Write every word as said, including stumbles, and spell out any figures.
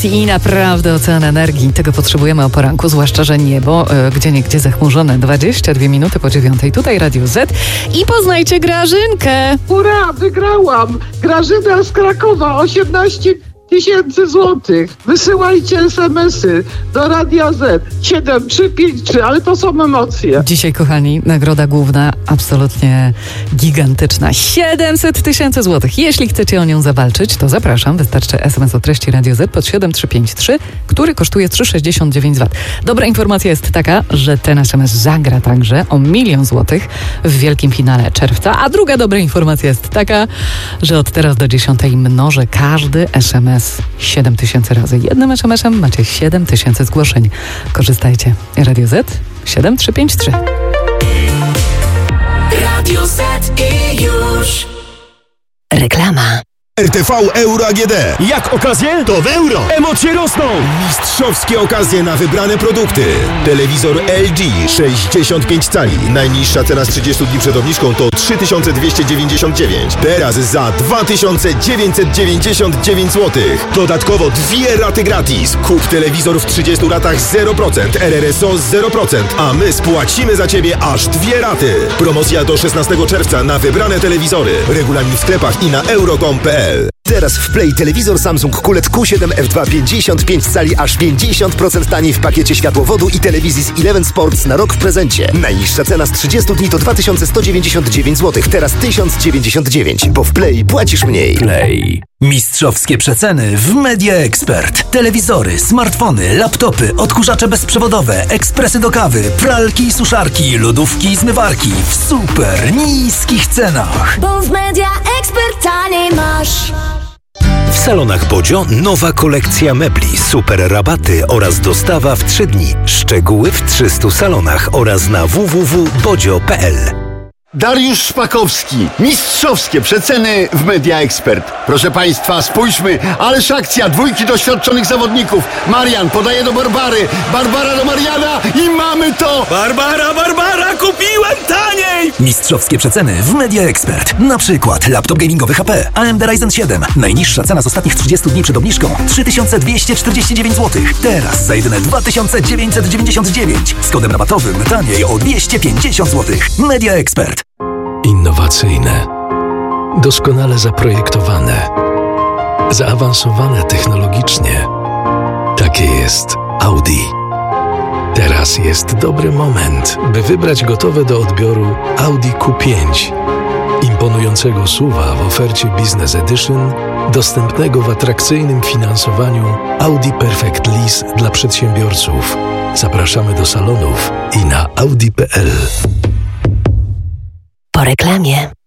I naprawdę ocean energii. Tego potrzebujemy o poranku, zwłaszcza, że niebo e, gdzieniegdzie zachmurzone. dwadzieścia dwie minuty po dziewiątej. Tutaj Radio Z. I poznajcie Grażynkę. Ura, wygrałam! Grażyna z Krakowa, osiemnaście tysięcy złotych. Wysyłajcie es em esy do Radia Z. siedem trzy pięć trzy, ale to są emocje. Dzisiaj, kochani, nagroda główna absolutnie gigantyczna. siedemset tysięcy złotych. Jeśli chcecie o nią zawalczyć, to zapraszam. Wystarczy es em es o treści Radio Z pod siedem trzy pięć trzy, który kosztuje trzy sześćdziesiąt dziewięć złotych. Dobra informacja jest taka, że ten es em es zagra także o milion złotych w wielkim finale czerwca. A druga dobra informacja jest taka, że od teraz do dziesiątej mnożę każdy es em es siedem tysięcy razy. Jednym es em esem macie siedem tysięcy zgłoszeń. Korzystajcie. Radio Z siedem trzy pięć trzy. Radio Z i już. Reklama. R T V Euro A G D. Jak okazje? To w euro! Emocje rosną! Mistrzowskie okazje na wybrane produkty. Telewizor L G sześćdziesiąt pięć cali. Najniższa cena z trzydziestu dni przed obniżką to trzy tysiące dwieście dziewięćdziesiąt dziewięć. Teraz za dwa tysiące dziewięćset dziewięćdziesiąt dziewięć złotych. Dodatkowo dwie raty gratis. Kup telewizor w trzydziestu ratach zero procent, R R S O zero procent, a my spłacimy za Ciebie aż dwie raty. Promocja do szesnastego czerwca na wybrane telewizory. Regulamin w sklepach i na euro kropka com kropka p l. Teraz w Play telewizor Samsung Q L E D Q siedem F dwa pięćdziesiąt pięć cali aż pięćdziesiąt procent taniej w pakiecie światłowodu i telewizji z Eleven Sports na rok w prezencie. Najniższa cena z trzydziestu dni to dwa tysiące sto dziewięćdziesiąt dziewięć złotych, teraz tysiąc dziewięćdziesiąt dziewięć, bo w Play płacisz mniej. Play. Mistrzowskie przeceny w Media Expert. Telewizory, smartfony, laptopy, odkurzacze bezprzewodowe, ekspresy do kawy, pralki i suszarki, lodówki i zmywarki w super niskich cenach. Bo w Media Expert taniej masz. W salonach Bodzio nowa kolekcja mebli, super rabaty oraz dostawa w trzy dni. Szczegóły w trzystu salonach oraz na w w w kropka bodzio kropka p l. Dariusz Szpakowski. Mistrzowskie przeceny w Media Expert. Proszę Państwa, spójrzmy, ależ akcja, dwójki doświadczonych zawodników. Marian podaje do Barbary, Barbara do Mariana i mamy to! Barbara, Barbara, kupiłem taniej! Mistrzowskie przeceny w Media Expert. Na przykład laptop gamingowy H P A M D Ryzen siedem. Najniższa cena z ostatnich trzydziestu dni przed obniżką trzy tysiące dwieście czterdzieści dziewięć złotych. Teraz za jedyne dwa tysiące dziewięćset dziewięćdziesiąt dziewięć. Z kodem rabatowym taniej o dwieście pięćdziesiąt złotych. Media Expert. Innowacyjne, doskonale zaprojektowane, zaawansowane technologicznie. Takie jest Audi. Teraz jest dobry moment, by wybrać gotowe do odbioru Audi Q pięć. Imponującego suva w ofercie Business Edition, dostępnego w atrakcyjnym finansowaniu Audi Perfect Lease dla przedsiębiorców. Zapraszamy do salonów i na audi kropka p l. Po reklamie.